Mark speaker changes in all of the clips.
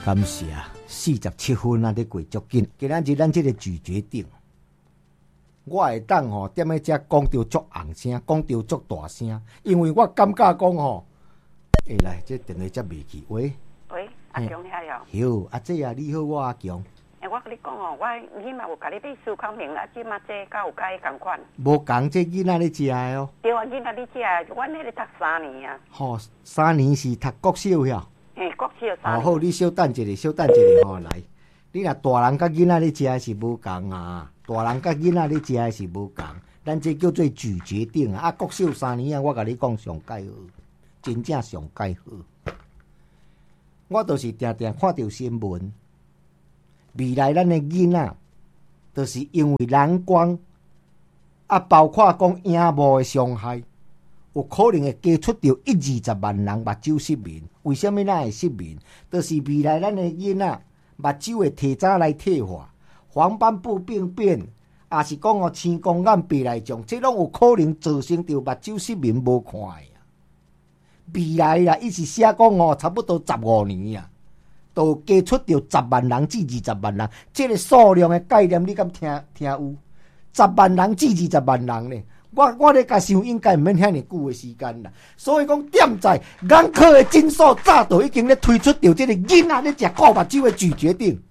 Speaker 1: 感谢47分啊，咧过足紧。今仔日咱这个拒绝顶，我会当吼踮咧遮讲着足红声，讲着足大声，因为我感觉讲吼，来，这电话接未去。喂，
Speaker 2: 阿强遐哟。
Speaker 1: 有阿姐啊，你好，我阿强。
Speaker 2: 我跟你讲哦，我囡仔有甲你买苏康明，啊，即马这甲有甲伊共款。
Speaker 1: 无共这囡仔咧食的哦。
Speaker 2: 对啊，囡仔你食的，阮迄个读3年啊。
Speaker 1: 吼，3年是读国小遐。
Speaker 2: 嘿，国小3年。
Speaker 1: 好，你稍等一下，吼来。你若大人甲囡仔咧食的是无共啊，大人甲囡仔咧食的是无共，咱这叫做拒绝顶啊。国小3年啊，我甲你讲上介好，真正上介好。我就是定定看到新闻。未来咱的囡仔，就是因为蓝光啊，包括讲荧幕的伤害，有可能会加出到120万人目睭失明。为什么咱会失明？就是未来咱的囡仔目睭会提早来退化，黄斑部病变，也是讲青光眼白内障，这拢有可能造成到目睭失明无看的啊。未来啦，伊是写讲差不多15年啊。都加出到10万人至20万人，这个数量的概念你敢听有？10万人至20万人呢？我咧甲想应该毋免遐尼久的时间啦。所以讲，点在眼科的诊所早都已经咧推出到这个囡仔咧食顾目睭的拒绝顶。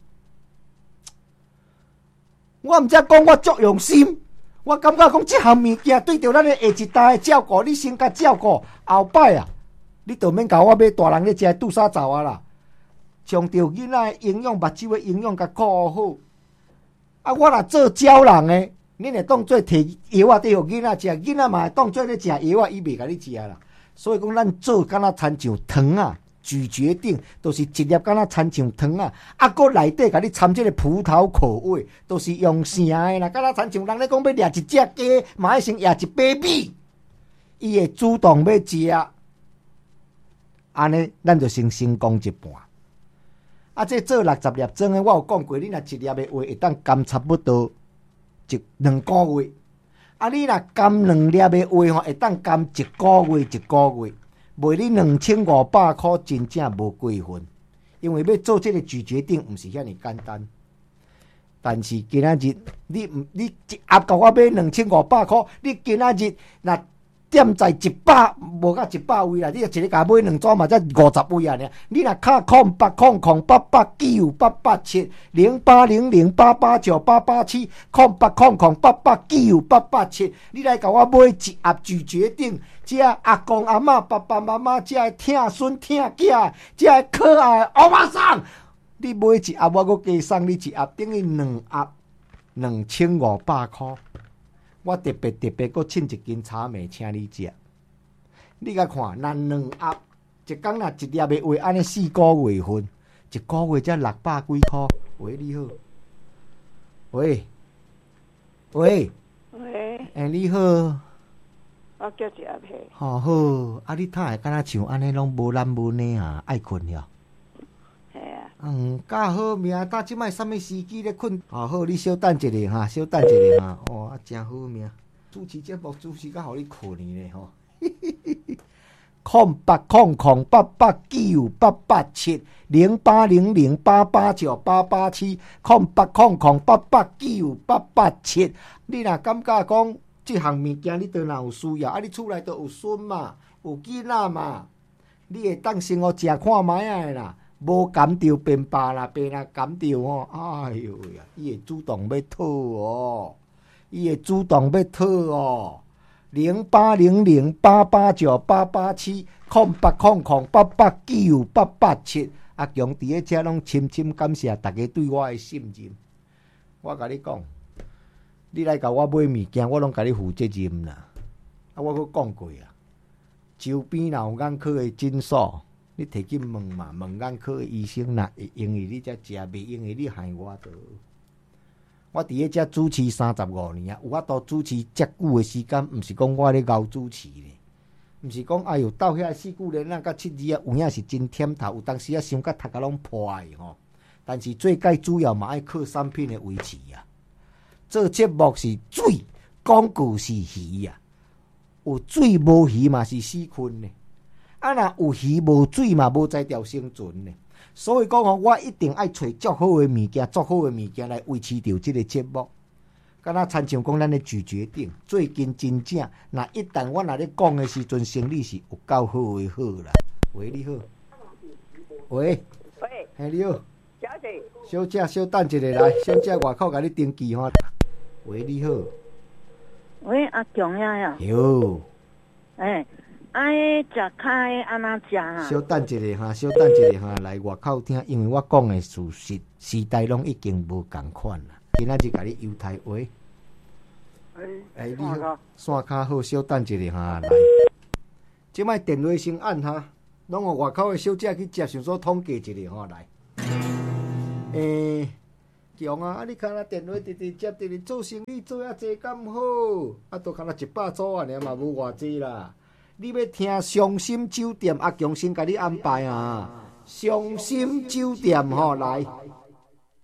Speaker 1: 我毋知讲我足用心，我感觉讲这项物件对着咱的下一代的照顾，你先甲照顾，后摆啊，你就免甲我买大人咧食杜沙枣啊啦。将着囡仔营养、目睭的营养，甲顾好。啊，我若做鸟人的，恁会当做摕药啊，缀互囡仔食，囡仔嘛会当做咧食药啊，伊袂甲你食啦。所以讲，咱做敢若亲像糖啊，拒绝顶，都是一粒敢若亲像糖啊，啊，搁内底甲你掺这个葡萄口味，都是用啥的啦？敢若亲像人咧讲要掠一只鸡，嘛爱先掠一把米，伊会主动要食，安尼咱就先成功一半。啊，这做60粒装的，我有讲过，你若一粒的话会当甘差不多2个月。啊，你若甘2粒的话吼，会当甘1个月。卖你2500块，真正无过分。因为要做这个拒绝顶，毋是遐尼简单。但是今仔日，你一盒甲我买2500块，你今仔日若点在100，无到100位啦！你一个甲买2组嘛，才50位啊！你若卡0800889887 0800889887 0800889887，你来甲我买一盒拒绝顶，这阿公阿嬷、爸爸妈妈，这疼孙疼囝，这可爱欧巴桑，你买一盒，我搁加送你一盒，等于2盒2500块。我特别搁请一斤茶糜请你食，你甲看，咱2盒，一工若一粒的话，安尼4个月份，1个月才600几块。喂，你好，喂，你好，
Speaker 2: 我叫一阿皮。
Speaker 1: 好，啊，你躺会敢若像安尼拢无男无女啊，爱困了。较好命，搭即摆什么时机咧困？好，你稍等一下哈，哦，真好命，主持节目主持甲互你困呢吼。0800889887 0800889887 0800889887。你若感觉讲即项物件你倒若有需要，啊，你厝内都有孙嘛，有囡仔嘛，你会当先互食看卖啊啦。无感到变白啦，变啦感到哦，哎呦呀，伊会主动要讨哦，0800889887 0800889887。阿强伫咧遮拢深深感谢大家对我的信任。我甲你讲，你来甲我买物件，我拢甲你负责任啦。啊，我佫讲过啊，周边若有眼科的诊所。你摕去问嘛，问眼科的医生若会用意你才食，袂用意你害我倒。我伫咧遮主持35年啊，有法度主持遮久的时间，毋是讲我咧熬主持咧，毋是讲哎哟到遐4、5年啊，甲7字啊，有影是真忝头，有当时啊想甲头壳拢破的吼。但是最介主要嘛爱靠产品的维持啊。做节目是水，广告是鱼啊，有水无鱼嘛是死困呢。 啊，若有鱼无水嘛，无才调生存呢。所以讲吼，我一定爱找足好的物件，足好的物件来维持着这个节目。敢若亲像讲咱的拒绝定，最近真正，那一旦我若咧讲的时阵，生理是有够好的好啦。喂，你好。喂。
Speaker 2: 喂。
Speaker 1: 嘿，你好。
Speaker 2: 小姐。
Speaker 1: 小姐，小等一下来，小姐外口甲你登记吼。喂，你好。
Speaker 3: 喂，阿强呀。
Speaker 1: 哟。
Speaker 3: 食开安怎食啊？
Speaker 1: 小等一下哈，小等一下哈，来外口听，因为我讲的事实，时代拢已经无共款啦。今仔日甲你犹太话。你好，线卡好，小等一下哈，来。即摆电话先按哈，拢互外口的小姐去接，想说统计一下吼，来。强啊！你看那电话直直接，直直做生意做遐济咁好，啊，都看那100组啊，尔嘛无偌济啦。你要听伤心酒店，阿强先甲你安排啊。伤心酒店吼，来。